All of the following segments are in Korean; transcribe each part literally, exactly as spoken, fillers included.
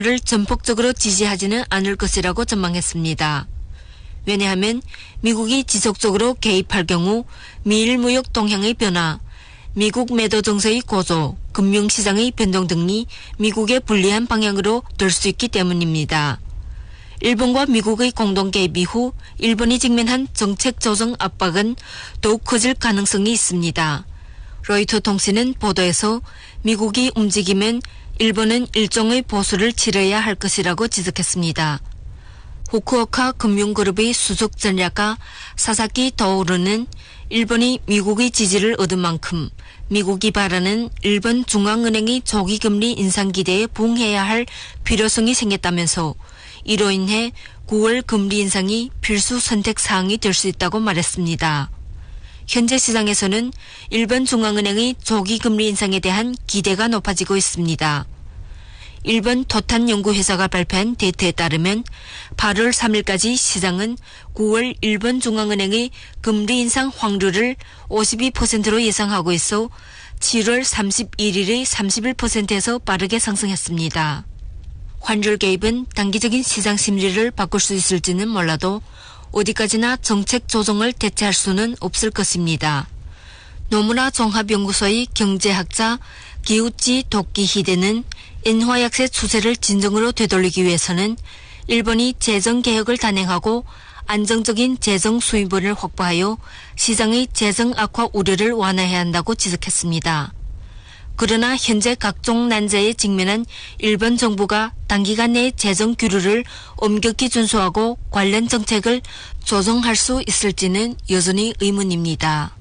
를 전폭적으로 지지하지는 않을 것이라고 전망했습니다. 왜냐하면 미국이 지속적으로 개입할 경우 미일 무역 동향의 변화, 미국 매도 정세의 고조, 금융시장의 변동 등이 미국에 불리한 방향으로 될 수 있기 때문입니다. 일본과 미국의 공동 개입 이후 일본이 직면한 정책 조정 압박은 더욱 커질 가능성이 있습니다. 로이터 통신은 보도에서 미국이 움직이면 일본은 일종의 보수를 치러야 할 것이라고 지적했습니다. 후쿠오카 금융그룹의 수석 전략가 사사키 도우르는 일본이 미국의 지지를 얻은 만큼 미국이 바라는 일본 중앙은행의 조기금리 인상 기대에 부응해야 할 필요성이 생겼다면서 이로 인해 구월 금리 인상이 필수 선택 사항이 될 수 있다고 말했습니다. 현재 시장에서는 일본 중앙은행의 조기 금리 인상에 대한 기대가 높아지고 있습니다. 일본 도탄 연구회사가 발표한 데이터에 따르면 팔월 삼일까지 시장은 구월 일본 중앙은행의 금리 인상 확률을 오십이 퍼센트로 예상하고 있어 칠월 삼십일일의 삼십일 퍼센트에서 빠르게 상승했습니다. 환율 개입은 단기적인 시장 심리를 바꿀 수 있을지는 몰라도 어디까지나 정책 조정을 대체할 수는 없을 것입니다. 노무라 종합연구소의 경제학자 기우치 도끼히데는 엔화 약세 추세를 진정으로 되돌리기 위해서는 일본이 재정개혁을 단행하고 안정적인 재정 수입원을 확보하여 시장의 재정 악화 우려를 완화해야 한다고 지적했습니다. 그러나 현재 각종 난제에 직면한 일본 정부가 단기간 내에 재정 규율을 엄격히 준수하고 관련 정책을 조정할 수 있을지는 여전히 의문입니다.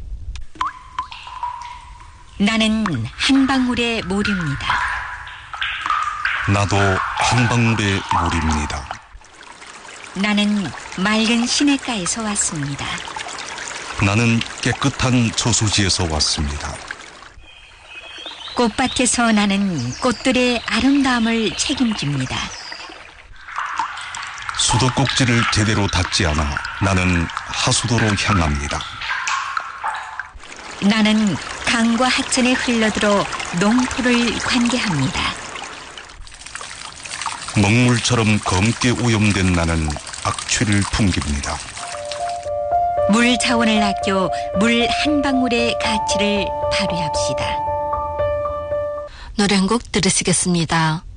나는 한 방울의 물입니다. 나도 한 방울의 물입니다. 나는 맑은 시냇가에서 왔습니다. 나는 깨끗한 저수지에서 왔습니다. 꽃밭에서 나는 꽃들의 아름다움을 책임집니다. 수도꼭지를 제대로 닫지 않아 나는 하수도로 향합니다. 나는 강과 하천에 흘러들어 농토를 관계합니다. 먹물처럼 검게 오염된 나는 악취를 풍깁니다. 물 자원을 아껴 물 한 방울의 가치를 발휘합시다. 노래 한 곡 들으시겠습니다.